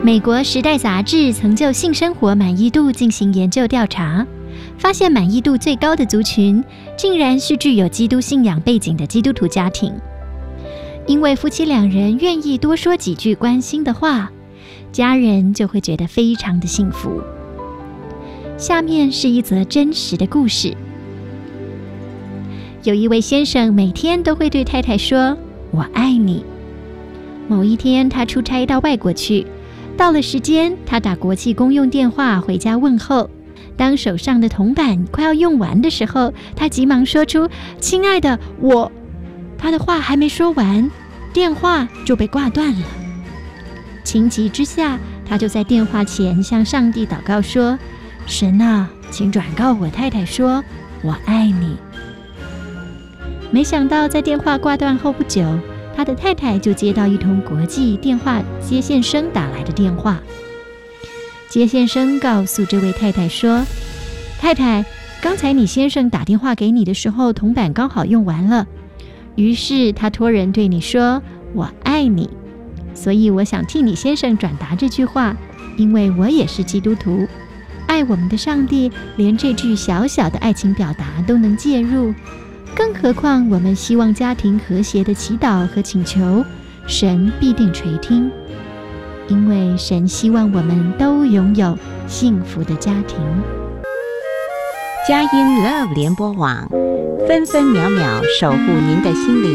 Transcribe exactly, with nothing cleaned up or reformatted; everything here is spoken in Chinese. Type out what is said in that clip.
美国《时代》杂志曾就性生活满意度进行研究调查，发现满意度最高的族群竟然是具有基督信仰背景的基督徒家庭。因为夫妻两人愿意多说几句关心的话，家人就会觉得非常的幸福。下面是一则真实的故事。有一位先生每天都会对太太说我爱你。某一天他出差到外国去，到了时间他打国际公用电话回家问候，当手上的铜板快要用完的时候，他急忙说出亲爱的我，他的话还没说完，电话就被挂断了。情急之下，他就在电话前向上帝祷告说，神啊，请转告我太太说我爱你。没想到在电话挂断后不久，他的太太就接到一通国际电话接线生打来的电话。接线生告诉这位太太说，太太，刚才你先生打电话给你的时候，铜板刚好用完了，于是他托人对你说我爱你，所以我想替你先生转达这句话，因为我也是基督徒，爱我们的上帝连这句小小的爱情表达都能介入，更何况我们希望家庭和谐的祈祷和请求，神必定垂听，因为神希望我们都拥有幸福的家庭。 佳音 Love 联播网，分分秒秒守护您的心灵。